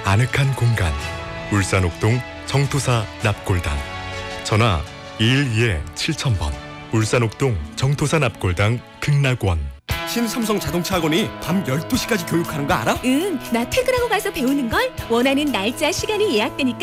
아늑한 공간 울산옥동 정토사 납골당 전화 212-7000번 울산옥동 정토사 납골당 극락원 신삼성 자동차 학원이 밤 12시까지 교육하는 거 알아? 응, 나 퇴근하고 가서 배우는 걸 원하는 날짜 시간이 예약되니까